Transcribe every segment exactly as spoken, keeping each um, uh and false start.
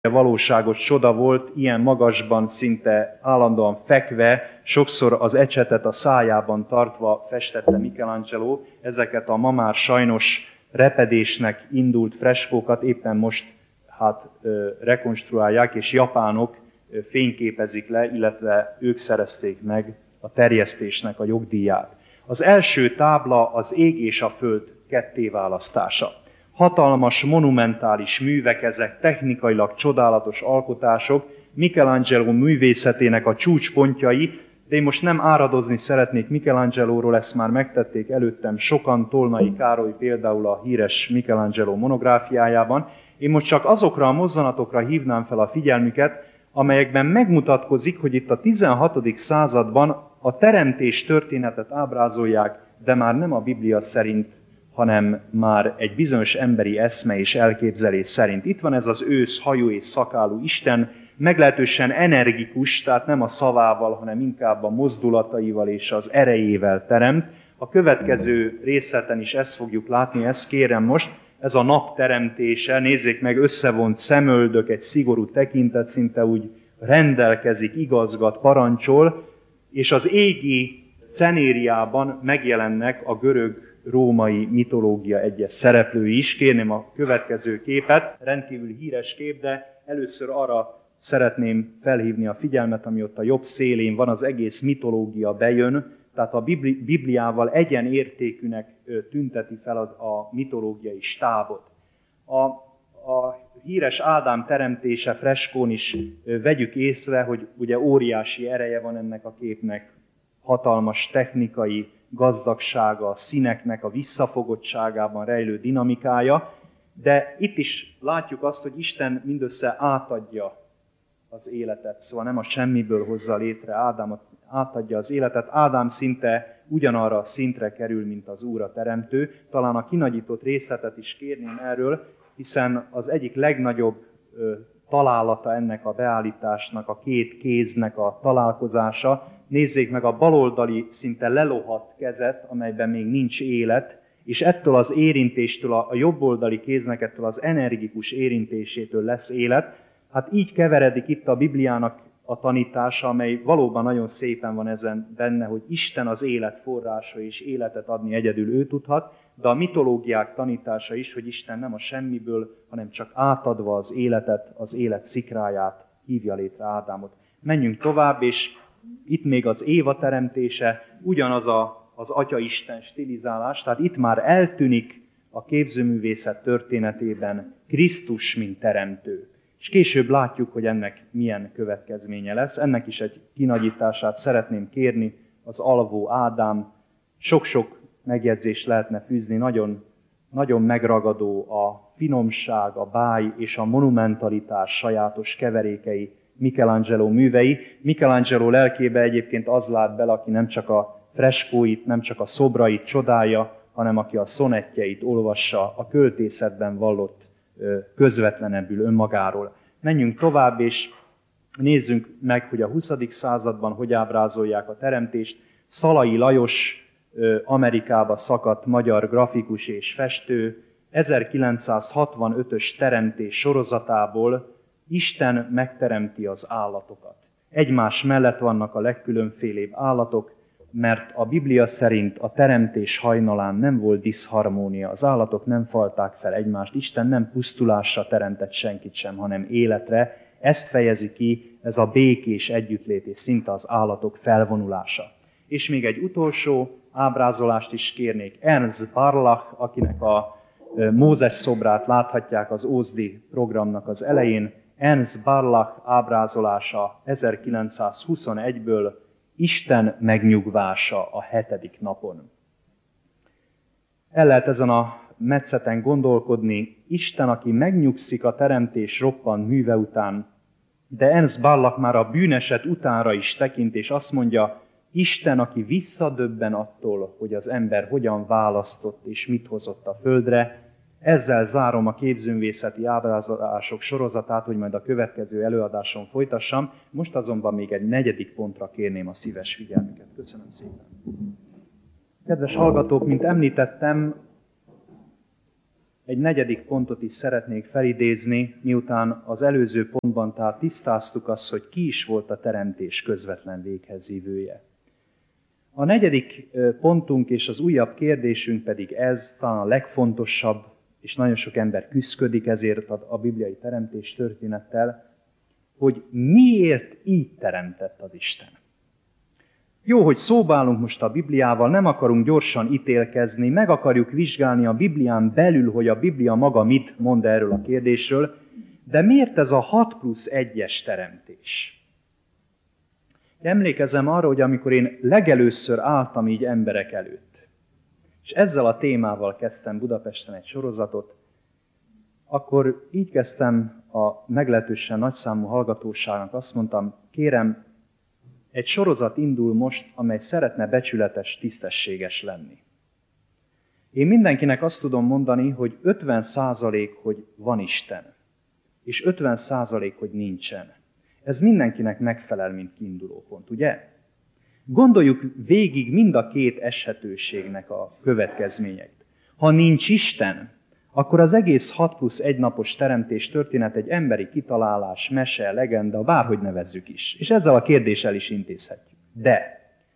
valóságos csoda volt, ilyen magasban, szinte állandóan fekve, sokszor az ecsetet a szájában tartva festette Michelangelo. Ezeket a ma már sajnos repedésnek indult freskókat éppen most hát rekonstruálják, és japánok fényképezik le, illetve ők szerezték meg a terjesztésnek a jogdíját. Az első tábla az ég és a föld kettéválasztása. Hatalmas, monumentális művek, ezek technikailag csodálatos alkotások, Michelangelo művészetének a csúcspontjai, de én most nem áradozni szeretnék Michelangelóról, ezt már megtették előttem sokan, Tolnai Károly például a híres Michelangelo monográfiájában. Én most csak azokra a mozzanatokra hívnám fel a figyelmüket, amelyekben megmutatkozik, hogy itt a tizenhatodik században a teremtés történetet ábrázolják, de már nem a Biblia szerint, hanem már egy bizonyos emberi eszme és elképzelés szerint. Itt van ez az ősz, hajú és szakálú Isten, meglehetősen energikus, tehát nem a szavával, hanem inkább a mozdulataival és az erejével teremt. A következő részleten is ezt fogjuk látni, ezt kérem most, ez a nap teremtése, nézzék meg, összevont szemöldök, egy szigorú tekintet, szinte úgy rendelkezik, igazgat, parancsol, és az égi szenériában megjelennek a görög-római mitológia egyes szereplői is. Kérném a következő képet, rendkívül híres kép, de először arra szeretném felhívni a figyelmet, ami ott a jobb szélén van, az egész mitológia bejön, tehát a Bibli- Bibliával egyenértékűnek tünteti fel az a mitológiai stábot. A, a híres Ádám teremtése freskón is vegyük észre, hogy ugye óriási ereje van ennek a képnek, hatalmas technikai gazdagsága, a színeknek a visszafogottságában rejlő dinamikája, de itt is látjuk azt, hogy Isten mindössze átadja az életet, szóval nem a semmiből hozza létre Ádámot, átadja az életet. Ádám szinte ugyanarra a szintre kerül, mint az Úr a teremtő. Talán a kinagyított részletet is kérném erről, hiszen az egyik legnagyobb ö, találata ennek a beállításnak, a két kéznek a találkozása. Nézzék meg a baloldali szinte lelohadt kezet, amelyben még nincs élet, és ettől az érintéstől, a jobboldali kéznek ettől az energikus érintésétől lesz élet. Hát így keveredik itt a Bibliának a tanítása, amely valóban nagyon szépen van ezen benne, hogy Isten az élet forrása, és életet adni egyedül ő tudhat, de a mitológiák tanítása is, hogy Isten nem a semmiből, hanem csak átadva az életet, az élet szikráját hívja létre Ádámot. Menjünk tovább, és itt még az Éva teremtése, ugyanaz a, az Atya-Isten stilizálás, tehát itt már eltűnik a képzőművészet történetében Krisztus, mint teremtő. És később látjuk, hogy ennek milyen következménye lesz. Ennek is egy kinagyítását szeretném kérni, az alvó Ádám. Sok-sok megjegyzést lehetne fűzni, nagyon, nagyon megragadó a finomság, a báj és a monumentalitás sajátos keverékei Michelangelo művei. Michelangelo lelkébe egyébként az lát bele, aki nem csak a freskóit, nem csak a szobrait csodálja, hanem aki a szonettjeit olvassa, a költészetben vallott közvetlenebbül önmagáról. Menjünk tovább, és nézzünk meg, hogy a huszadik században hogy ábrázolják a teremtést. Szalai Lajos, Amerikába szakadt magyar grafikus és festő, ezerkilencszázhatvanötös teremtés sorozatából Isten megteremti az állatokat. Egymás mellett vannak a legkülönfélébb állatok, mert a Biblia szerint a teremtés hajnalán nem volt diszharmónia, az állatok nem falták fel egymást, Isten nem pusztulásra teremtett senkit sem, hanem életre. Ezt fejezi ki ez a békés együttlét és szinte az állatok felvonulása. És még egy utolsó ábrázolást is kérnék. Ernst Barlach, akinek a Mózes szobrát láthatják az Ózdi programnak az elején, Ernst Barlach ábrázolása ezerkilencszázhuszonegyből, Isten megnyugvása a hetedik napon. El lehet ezen a metszeten gondolkodni, Isten, aki megnyugszik a teremtés roppant műve után, de Ernst Barlach már a bűneset utánra is tekint, és azt mondja, Isten, aki visszadöbben attól, hogy az ember hogyan választott és mit hozott a földre. Ezzel zárom a képzőművészeti ábrázolások sorozatát, hogy majd a következő előadáson folytassam. Most azonban még egy negyedik pontra kérném a szíves figyelmüket. Köszönöm szépen. Kedves hallgatók, mint említettem, egy negyedik pontot is szeretnék felidézni, miután az előző pontban tehát tisztáztuk azt, hogy ki is volt a teremtés közvetlen véghezvívője. A negyedik pontunk és az újabb kérdésünk pedig ez, talán a legfontosabb, és nagyon sok ember küszködik ezért a bibliai teremtés történettel, hogy miért így teremtett az Isten. Jó, hogy szóba állunk most a Bibliával, nem akarunk gyorsan ítélkezni, meg akarjuk vizsgálni a Biblián belül, hogy a Biblia maga mit mond erről a kérdésről, de miért ez a hat plusz egyes teremtés? Emlékezem arra, hogy amikor én legelőször álltam így emberek előtt, és ezzel a témával kezdtem Budapesten egy sorozatot, akkor így kezdtem a meglehetősen nagyszámú hallgatóságnak, azt mondtam, kérem, egy sorozat indul most, amely szeretne becsületes, tisztességes lenni. Én mindenkinek azt tudom mondani, hogy ötven százalék, hogy van Isten, és ötven százalék, hogy nincsen. Ez mindenkinek megfelel, mint kiindulópont, ugye? Gondoljuk végig mind a két eshetőségnek a következményeit. Ha nincs Isten, akkor az egész hat plusz egy napos teremtés történet egy emberi kitalálás, mese, legenda, bárhogy nevezzük is. És ezzel a kérdéssel is intézhetjük. De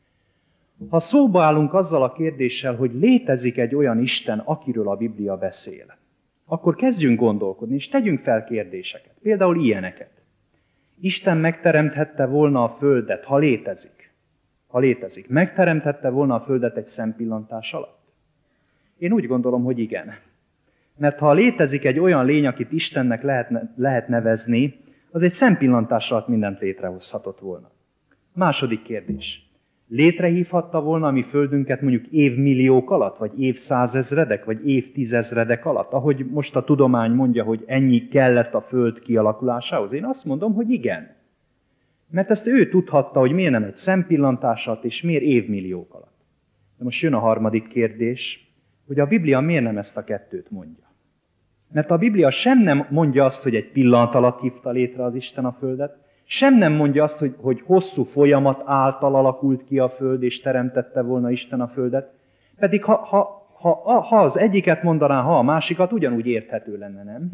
ha szóba állunk azzal a kérdéssel, hogy létezik egy olyan Isten, akiről a Biblia beszél, akkor kezdjünk gondolkodni, és tegyünk fel kérdéseket. Például ilyeneket. Isten megteremthette volna a Földet, ha létezik. Ha létezik. Megteremthette volna a Földet egy szempillantás alatt? Én úgy gondolom, hogy igen. Mert ha létezik egy olyan lény, akit Istennek lehet, lehet nevezni, az egy szempillantás alatt mindent létrehozhatott volna. Második kérdés. Létrehívhatta volna a mi földünket mondjuk évmilliók alatt, vagy évszázezredek, vagy évtizezredek alatt, ahogy most a tudomány mondja, hogy ennyi kellett a föld kialakulásához? Én azt mondom, hogy igen. Mert ezt ő tudhatta, hogy miért nem egy szempillantás alatt, és miért évmilliók alatt. De most jön a harmadik kérdés, hogy a Biblia miért nem ezt a kettőt mondja. Mert a Biblia sem nem mondja azt, hogy egy pillanat alatt hívta létre az Isten a földet, sem nem mondja azt, hogy, hogy hosszú folyamat által alakult ki a föld, és teremtette volna Isten a földet. Pedig ha, ha, ha, ha az egyiket mondaná, ha a másikat, ugyanúgy érthető lenne, nem?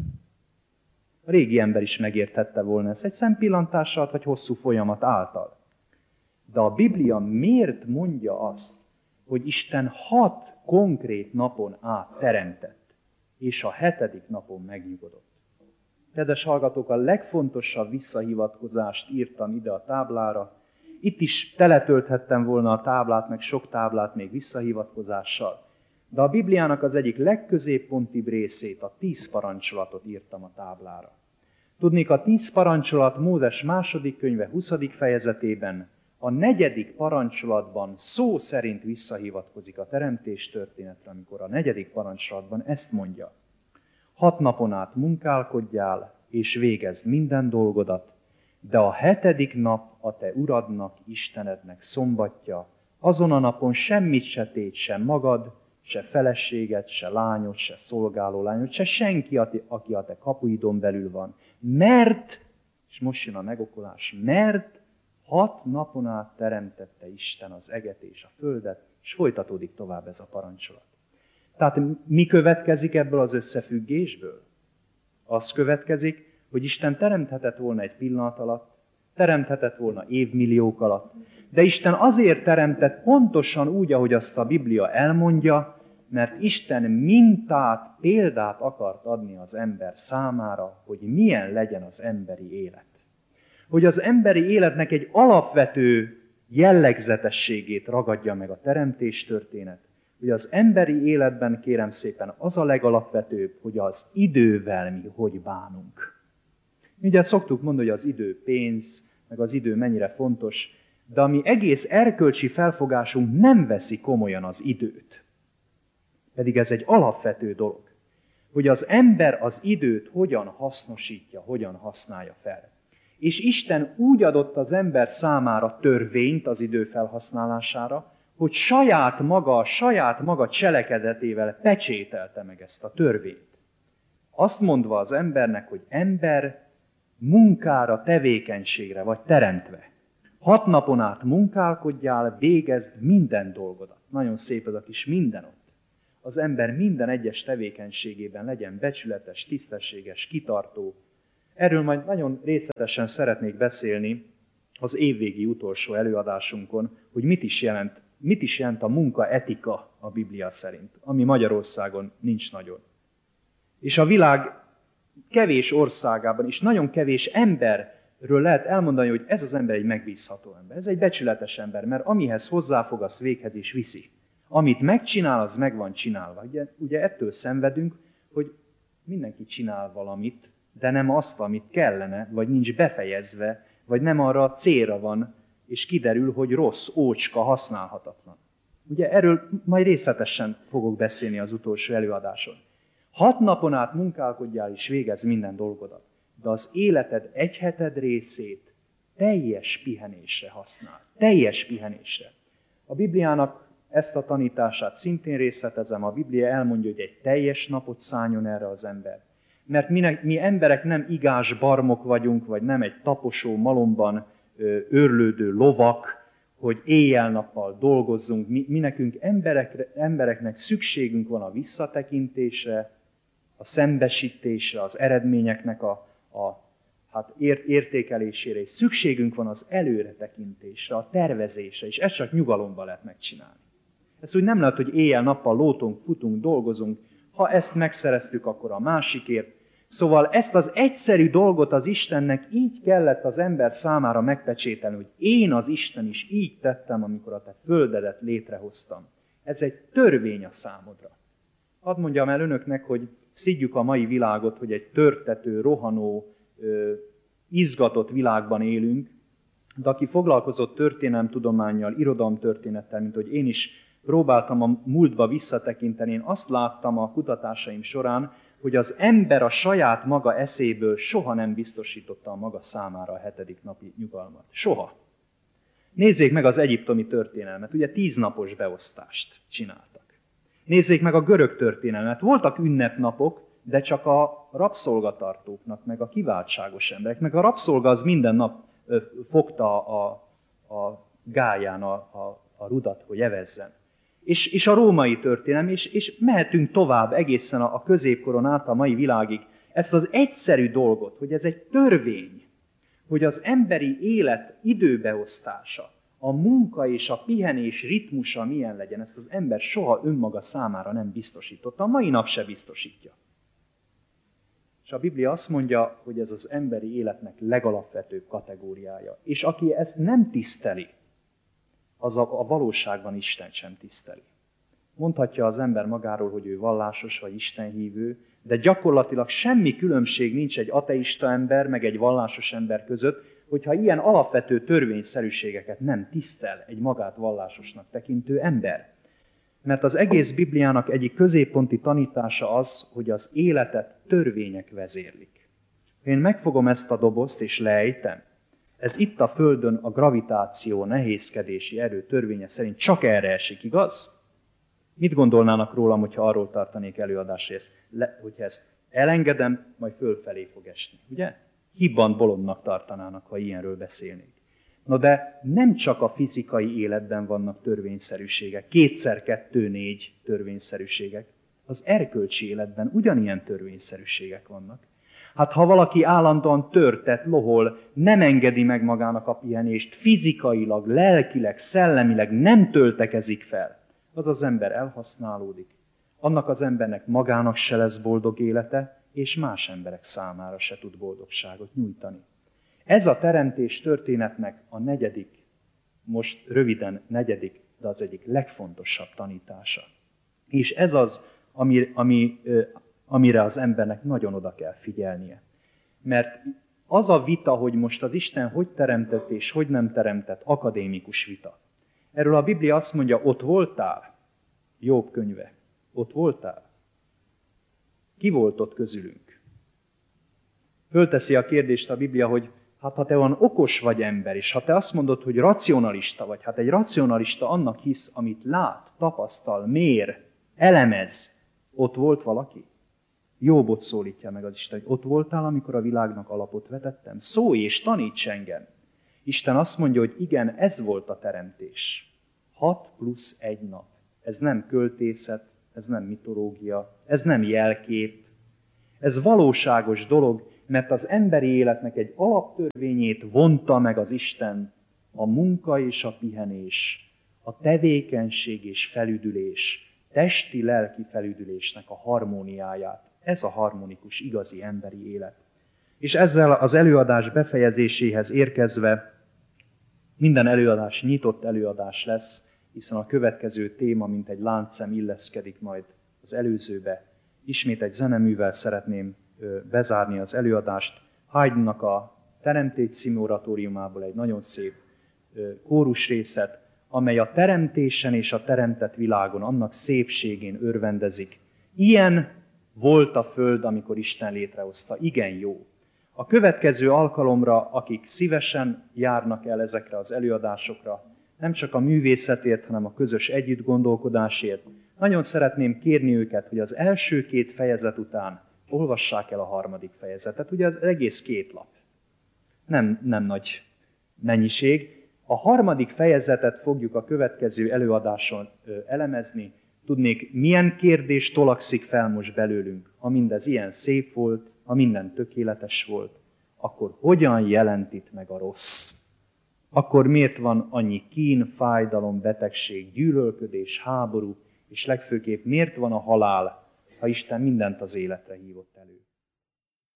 A régi ember is megérthette volna ezt egy szempillantás alatt, vagy hosszú folyamat által. De a Biblia miért mondja azt, hogy Isten hat konkrét napon át teremtett, és a hetedik napon megnyugodott? Kedves hallgatók, a legfontosabb visszahivatkozást írtam ide a táblára. Itt is teletölthettem volna a táblát, meg sok táblát még visszahivatkozással. De a Bibliának az egyik legközéppontibb részét, a tíz parancsolatot írtam a táblára. Tudnék, a tíz parancsolat Mózes második könyve huszadik fejezetében, a negyedik parancsolatban szó szerint visszahivatkozik a teremtés történetre, amikor a negyedik parancsolatban ezt mondja. Hat napon át munkálkodjál, és végezd minden dolgodat, de a hetedik nap a te uradnak, Istenednek szombatja. Azon a napon semmit se tégy, sem magad, se feleséged, se lányod, se szolgáló lányod, se senki, aki a te kapuidon belül van. Mert, és most jön a megokolás, mert hat napon át teremtette Isten az eget és a földet, és folytatódik tovább ez a parancsolat. Tehát mi következik ebből az összefüggésből? Az következik, hogy Isten teremthetett volna egy pillanat alatt, teremthetett volna évmilliók alatt, de Isten azért teremtett pontosan úgy, ahogy azt a Biblia elmondja, mert Isten mintát, példát akart adni az ember számára, hogy milyen legyen az emberi élet. Hogy az emberi életnek egy alapvető jellegzetességét ragadja meg a teremtés történet, hogy az emberi életben, kérem szépen, az a legalapvetőbb, hogy az idővel mi hogy bánunk. Ugye szoktuk mondani, hogy az idő pénz, meg az idő mennyire fontos, de a mi egész erkölcsi felfogásunk nem veszi komolyan az időt. Pedig ez egy alapvető dolog, hogy az ember az időt hogyan hasznosítja, hogyan használja fel. És Isten úgy adott az ember számára törvényt az idő felhasználására, hogy saját maga, saját maga cselekedetével pecsételte meg ezt a törvényt. Azt mondva az embernek, hogy ember munkára, tevékenységre vagy teremtve. Hat napon át munkálkodjál, végezd minden dolgodat. Nagyon szép ez a kis minden ott. az ember minden egyes tevékenységében legyen becsületes, tisztességes, kitartó. Erről majd nagyon részletesen szeretnék beszélni az évvégi utolsó előadásunkon, hogy mit is jelent, mit is jelent a munkaetika a Biblia szerint, ami Magyarországon nincs nagyon. És a világ kevés országában is nagyon kevés emberről lehet elmondani, hogy ez az ember egy megbízható ember. Ez egy becsületes ember, mert amihez hozzáfog, az véghez is viszi. Amit megcsinál, az meg van csinálva. Ugye, ugye ettől szenvedünk, hogy mindenki csinál valamit, de nem azt, amit kellene, vagy nincs befejezve, vagy nem arra a célra van, és kiderül, hogy rossz, ócska, használhatatlan. Ugye erről majd részletesen fogok beszélni az utolsó előadáson. Hat napon át munkálkodjál és végezz minden dolgodat, de az életed egy heted részét teljes pihenésre használ. Teljes pihenésre. A Bibliának ezt a tanítását szintén részletezem. A Biblia elmondja, hogy egy teljes napot szálljon erre az ember. Mert mi, mi emberek nem igás barmok vagyunk, vagy nem egy taposó malomban ö, őrlődő lovak, hogy éjjel-nappal dolgozzunk. Mi, mi nekünk emberek, embereknek szükségünk van a visszatekintésre, a szembesítésre, az eredményeknek a, a hát ért, értékelésére, és szükségünk van az előretekintésre, a tervezésre, és ezt csak nyugalomban lehet megcsinálni. Ez úgy nem lehet, hogy éjjel-nappal lótunk, futunk, dolgozunk, ha ezt megszereztük, akkor a másikért. Szóval ezt az egyszerű dolgot az Istennek így kellett az ember számára megpecsételni, hogy én az Isten is így tettem, amikor a te földedet létrehoztam. Ez egy törvény a számodra. Hadd mondjam el önöknek, hogy szidjuk a mai világot, hogy egy törtető, rohanó, izgatott világban élünk, de aki foglalkozott történelemtudománnyal, irodalomtörténettel, mint hogy én is próbáltam a múltba visszatekinteni, én azt láttam a kutatásaim során, hogy az ember a saját maga eszéből soha nem biztosította a maga számára a hetedik napi nyugalmat. Soha. Nézzék meg az egyiptomi történelmet, ugye tíznapos beosztást csináltak. Nézzék meg a görög történelmet. Voltak ünnepnapok, de csak a rabszolgatartóknak, meg a kiváltságos emberek, meg a rabszolga az minden nap ö, fogta a, a gályán a, a, a rudat, hogy evezzen. És, és a római történelem, és, és mehetünk tovább egészen a, a középkoron át a mai világig. Ezt az egyszerű dolgot, hogy ez egy törvény, hogy az emberi élet időbeosztása, a munka és a pihenés ritmusa milyen legyen, ezt az ember soha önmaga számára nem biztosította, a mai nap se biztosítja. És a Biblia azt mondja, hogy ez az emberi életnek legalapvetőbb kategóriája. És aki ezt nem tiszteli, az a, a valóságban Isten sem tiszteli. Mondhatja az ember magáról, hogy ő vallásos vagy istenhívő, de gyakorlatilag semmi különbség nincs egy ateista ember, meg egy vallásos ember között, hogyha ilyen alapvető törvényszerűségeket nem tisztel egy magát vallásosnak tekintő ember. Mert az egész Bibliának egyik középponti tanítása az, hogy az életet törvények vezérlik. Én megfogom ezt a dobozt és leejtem. Ez itt a Földön a gravitáció nehézkedési erő törvénye szerint csak erre esik, igaz? Mit gondolnának rólam, hogyha arról tartanék előadásra, hogyha ezt elengedem, majd fölfelé fog esni, ugye? Hibban bolondnak tartanának, ha ilyenről beszélnék. No de nem csak a fizikai életben vannak törvényszerűségek, kétszer kettő négy törvényszerűségek. Az erkölcsi életben ugyanilyen törvényszerűségek vannak. Hát ha valaki állandóan törtet, lohol, nem engedi meg magának a pihenést, fizikailag, lelkileg, szellemileg nem töltekezik fel, az az ember elhasználódik. Annak az embernek magának se lesz boldog élete, és más emberek számára se tud boldogságot nyújtani. Ez a teremtés történetnek a negyedik, most röviden negyedik, de az egyik legfontosabb tanítása. És ez az, ami, ami, amire az embernek nagyon oda kell figyelnie. Mert az a vita, hogy most az Isten hogy teremtett és hogy nem teremtett, akadémikus vita. Erről a Biblia azt mondja, ott voltál, Jobb könyve, ott voltál. Ki volt ott közülünk? Fölteszi a kérdést a Biblia, hogy hát ha te olyan okos vagy ember, és ha te azt mondod, hogy racionalista vagy, hát egy racionalista annak hisz, amit lát, tapasztal, mér, elemez, ott volt valaki? Jobbot szólítja meg az Isten, hogy ott voltál, amikor a világnak alapot vetettem? Szólj és taníts engem! Isten azt mondja, hogy igen, ez volt a teremtés. Hat plusz egy nap. Ez nem költészet, ez nem mitológia, ez nem jelkép. Ez valóságos dolog, mert az emberi életnek egy alaptörvényét vonta meg az Isten, a munka és a pihenés, a tevékenység és felüdülés, testi-lelki felüdülésnek a harmóniáját. Ez a harmonikus, igazi emberi élet. És ezzel az előadás befejezéséhez érkezve, minden előadás nyitott előadás lesz, hiszen a következő téma, mint egy láncszem illeszkedik majd az előzőbe. Ismét egy zeneművel szeretném bezárni az előadást. Haydnnak a Teremtés című oratóriumából egy nagyon szép kórus részet, amely a teremtésen és a teremtett világon, annak szépségén örvendezik. Ilyen volt a föld, amikor Isten létrehozta. Igen jó. A következő alkalomra, akik szívesen járnak el ezekre az előadásokra, nem csak a művészetért, hanem a közös együttgondolkodásért, nagyon szeretném kérni őket, hogy az első két fejezet után olvassák el a harmadik fejezetet. Ugye az egész két lap. Nem, nem nagy mennyiség. A harmadik fejezetet fogjuk a következő előadáson elemezni. Tudnék, milyen kérdés tolakszik fel most belőlünk. Ha mindez ilyen szép volt, ha minden tökéletes volt, akkor hogyan jelent itt meg a rossz? Akkor miért van annyi kín, fájdalom, betegség, gyűlölködés, háború, és legfőképp miért van a halál, ha Isten mindent az életre hívott elő?